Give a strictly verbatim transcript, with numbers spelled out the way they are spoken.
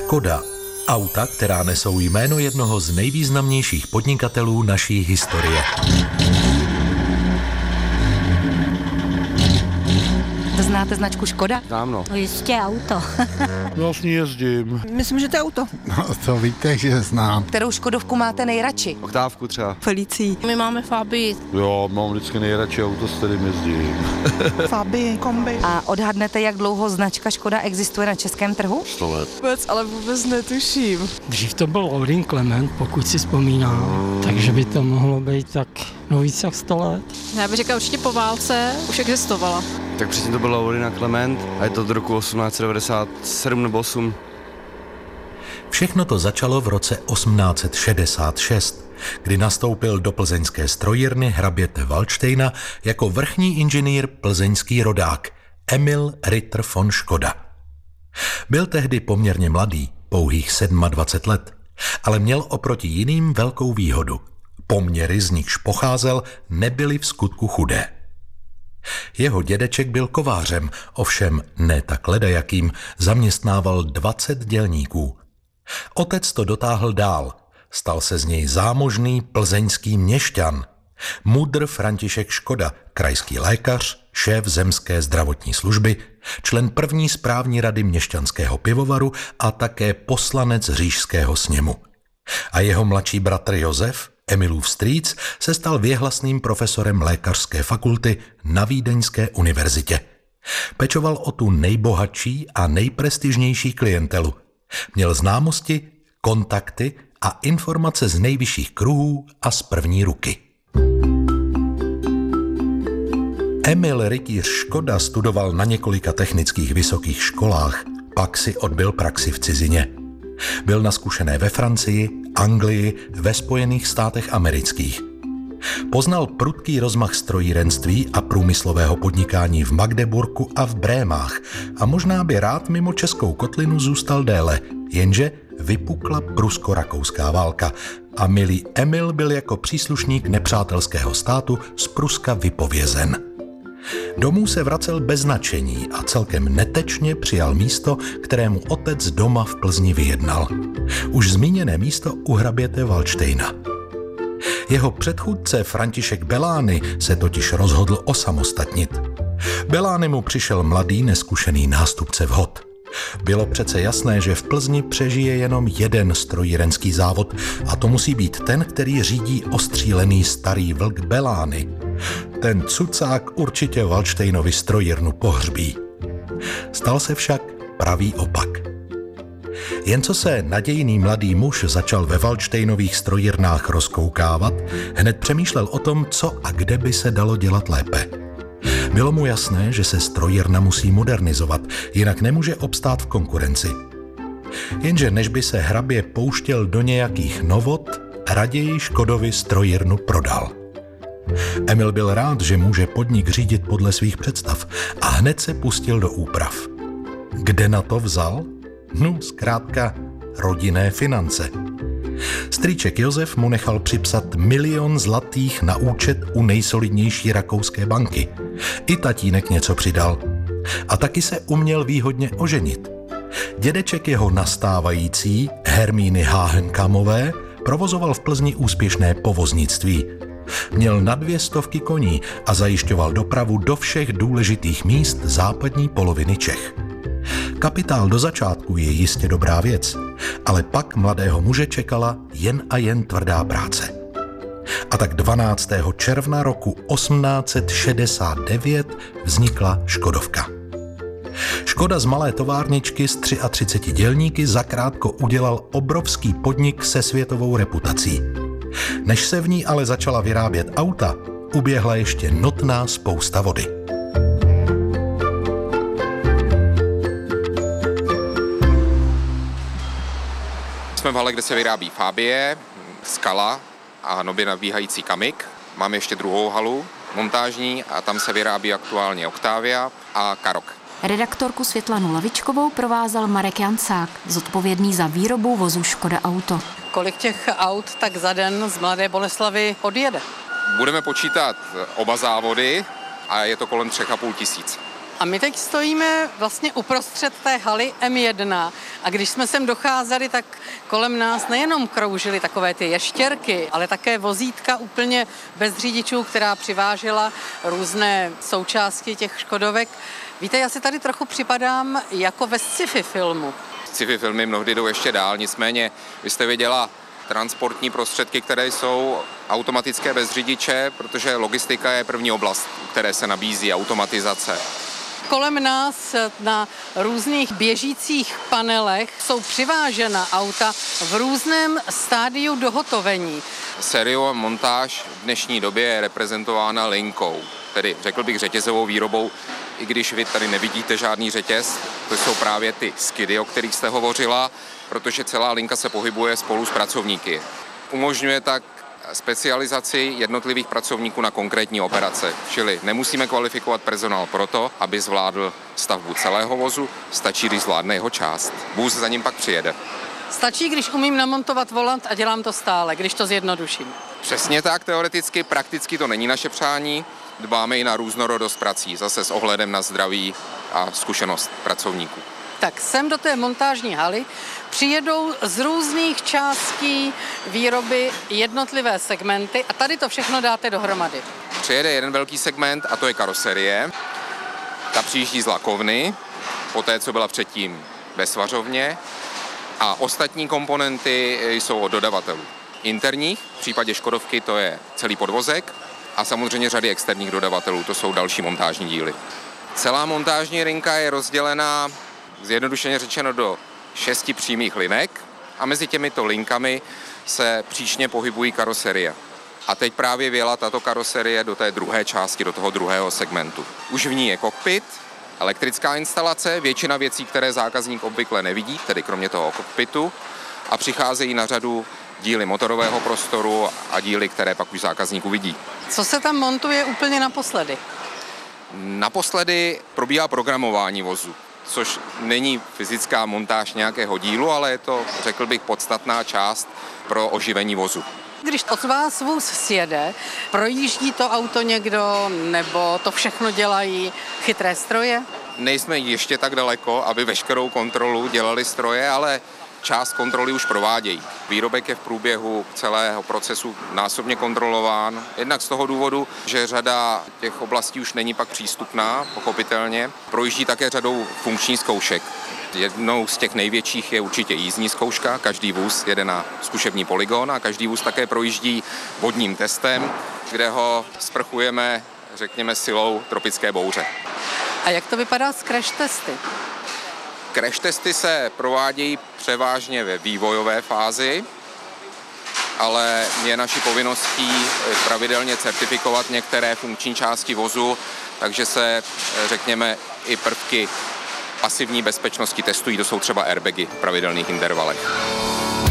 Škoda. Auta, která nesou jméno jednoho z nejvýznamnějších podnikatelů naší historie. Znáte značku Škoda? Dávno. No jistě, auto. Já s ní jezdím. Myslím, že to je auto. No, to víte, že znám. Kterou Škodovku máte nejradši? Oktávku třeba. Felicí. My máme Fabii. Jo, mám vždycky nejradši auto, s kterým jezdím. Fabii, kombi. A odhadnete, jak dlouho značka Škoda existuje na českém trhu? Sto let. Vůbec, ale vůbec netuším. Dřív to byl Audin Clement, pokud si vzpomínám, takže by to mohlo být tak no víc jak sto let. Já bych řekla určitě po válce, už existovala. Tak předtím to bylo Audina Clement a je to od roku osmnáct set devadesát sedm nebo osm. Všechno to začalo v roce osmnáct set šedesát šest, kdy nastoupil do plzeňské strojírny hraběte Valdštejna jako vrchní inženýr plzeňský rodák Emil Ritter von Škoda. Byl tehdy poměrně mladý, pouhých dvacet sedm let, ale měl oproti jiným velkou výhodu. Poměry, z nichž pocházel, nebyly v skutku chudé. Jeho dědeček byl kovářem, ovšem ne tak ledajakým, zaměstnával dvacet dělníků. Otec to dotáhl dál, stal se z něj zámožný plzeňský měšťan. Mudr František Škoda, krajský lékař, šéf zemské zdravotní služby, člen první správní rady měšťanského pivovaru a také poslanec říšského sněmu. A jeho mladší bratr Josef, Emilův strýc, se stal věhlasným profesorem lékařské fakulty na Vídeňské univerzitě. Pečoval o tu nejbohatší a nejprestižnější klientelu. Měl známosti, kontakty a informace z nejvyšších kruhů a z první ruky. Emil Rytíř Škoda studoval na několika technických vysokých školách, pak si odbyl praxi v cizině. Byl naskušené ve Francii, Anglii, ve Spojených státech amerických. Poznal prudký rozmach strojírenství a průmyslového podnikání v Magdeburku a v Brémách a možná by rád mimo českou kotlinu zůstal déle, jenže vypukla prusko-rakouská válka a milý Emil byl jako příslušník nepřátelského státu z Pruska vypovězen. Domů se vracel bez značení a celkem netečně přijal místo, kterému otec doma v Plzni vyjednal. Už zmíněné místo u hraběte Valdštejna. Jeho předchůdce František Belány se totiž rozhodl osamostatnit. Belány mu přišel mladý, neskušený nástupce vhod. Bylo přece jasné, že v Plzni přežije jenom jeden strojírenský závod a to musí být ten, který řídí ostřílený starý vlk Belány. Ten cucák určitě Valdštejnovi strojírnu pohřbí. Stal se však pravý opak. Jen co se nadějný mladý muž začal ve Valdštejnových strojírnách rozkoukávat, hned přemýšlel o tom, co a kde by se dalo dělat lépe. Bylo mu jasné, že se strojírna musí modernizovat, jinak nemůže obstát v konkurenci. Jenže než by se hrabě pouštěl do nějakých novot, raději Škodovi strojírnu prodal. Emil byl rád, že může podnik řídit podle svých představ a hned se pustil do úprav. Kde na to vzal? No, zkrátka rodinné finance. Strýček Josef mu nechal připsat milion zlatých na účet u nejsolidnější rakouské banky. I tatínek něco přidal. A taky se uměl výhodně oženit. Dědeček jeho nastávající, Hermíny Háhenkamové, provozoval v Plzni úspěšné povoznictví. Měl na dvě stovky koní a zajišťoval dopravu do všech důležitých míst západní poloviny Čech. Kapitál do začátku je jistě dobrá věc, ale pak mladého muže čekala jen a jen tvrdá práce. A tak dvanáctého června roku osmnáct set šedesát devět vznikla Škodovka. Škoda z malé továrničky s třiatřiceti dělníky zakrátko udělal obrovský podnik se světovou reputací. Než se v ní ale začala vyrábět auta, uběhla ještě notná spousta vody. Jsme v hale, kde se vyrábí Fabie, Skala a nově nabíhající Kamik. Máme ještě druhou halu, montážní, a tam se vyrábí aktuálně Octavia a Karok. Redaktorku Světlanu Lavičkovou provázel Marek Jancák, zodpovědný za výrobu vozu Škoda Auto. Kolik těch aut tak za den z Mladé Boleslavi odjede? Budeme počítat oba závody a je to kolem třech a půl tisíc. A my teď stojíme vlastně uprostřed té haly M jedna a když jsme sem docházeli, tak kolem nás nejenom kroužily takové ty ještěrky, ale také vozítka úplně bez řidičů, která přivážela různé součásti těch Škodovek. Víte, já si tady trochu připadám jako ve sci-fi filmu. Sci-fi filmy mnohdy jdou ještě dál, nicméně vy jste viděla transportní prostředky, které jsou automatické bez řidiče, protože logistika je první oblast, které se nabízí automatizace. Kolem nás na různých běžících panelech jsou přivážena auta v různém stádiu dohotovení. Sériová montáž v dnešní době je reprezentována linkou, tedy řekl bych řetězovou výrobou, i když vy tady nevidíte žádný řetěz, to jsou právě ty skidy, o kterých jste hovořila, protože celá linka se pohybuje spolu s pracovníky. Umožňuje tak specializaci jednotlivých pracovníků na konkrétní operace, čili nemusíme kvalifikovat personál proto, aby zvládl stavbu celého vozu, stačí, když zvládne jeho část. Vůz za ním pak přijede. Stačí, když umím namontovat volant a dělám to stále, když to zjednoduším. Přesně tak, teoreticky, prakticky to není naše přání. Dbáme i na různorodost prací, zase s ohledem na zdraví a zkušenost pracovníků. Tak sem do té montážní haly přijedou z různých částí výroby jednotlivé segmenty a tady to všechno dáte dohromady. Přijede jeden velký segment a to je karoserie. Ta přijíždí z lakovny, poté co byla předtím ve svařovně, a ostatní komponenty jsou od dodavatelů. Interních, v případě Škodovky to je celý podvozek a samozřejmě řady externích dodavatelů, to jsou další montážní díly. Celá montážní linka je rozdělená, zjednodušeně řečeno, do šesti přímých linek a mezi těmito linkami se příčně pohybují karoserie. A teď právě vjela tato karoserie do té druhé části, do toho druhého segmentu. Už v ní je kokpit, elektrická instalace, většina věcí, které zákazník obvykle nevidí, tedy kromě toho kokpitu, a přicházejí na řadu díly motorového prostoru a díly, které pak už zákazník uvidí. Co se tam montuje úplně naposledy? Naposledy probíhá programování vozu, což není fyzická montáž nějakého dílu, ale je to, řekl bych, podstatná část pro oživení vozu. Když od vás vůz sjede, projíždí to auto někdo, nebo to všechno dělají chytré stroje? Nejsme ještě tak daleko, aby veškerou kontrolu dělali stroje, ale část kontroly už provádějí. Výrobek je v průběhu celého procesu násobně kontrolován. Jednak z toho důvodu, že řada těch oblastí už není pak přístupná, pochopitelně. Projíždí také řadou funkčních zkoušek. Jednou z těch největších je určitě jízdní zkouška. Každý vůz jede na zkušební polygon a každý vůz také projíždí vodním testem, kde ho sprchujeme, řekněme, silou tropické bouře. A jak to vypadá s crash testy? Crash testy se provádějí převážně ve vývojové fázi, ale je naší povinností pravidelně certifikovat některé funkční části vozu, takže se, řekněme, i prvky pasivní bezpečnosti testují, to jsou třeba airbagy v pravidelných intervalech.